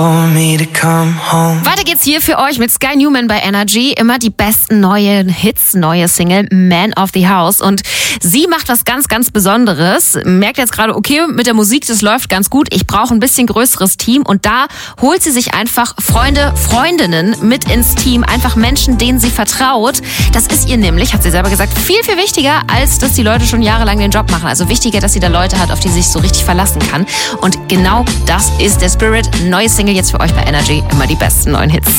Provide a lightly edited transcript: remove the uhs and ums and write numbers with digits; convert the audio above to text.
Weiter geht's hier für euch mit Sky Newman bei Energy. Immer die besten neuen Hits, neue Single, Man of the House. Und sie macht was ganz, ganz Besonderes. Merkt jetzt gerade, okay, mit der Musik, das läuft ganz gut. Ich brauche ein bisschen größeres Team. Und da holt sie sich einfach Freunde, Freundinnen mit ins Team. Einfach Menschen, denen sie vertraut. Das ist ihr nämlich, hat sie selber gesagt, viel, viel wichtiger, als dass die Leute schon jahrelang den Job machen. Also wichtiger, dass sie da Leute hat, auf die sie sich so richtig verlassen kann. Und genau das ist der Spirit. Neue Single jetzt für euch bei Energy. Immer die besten neuen Hits.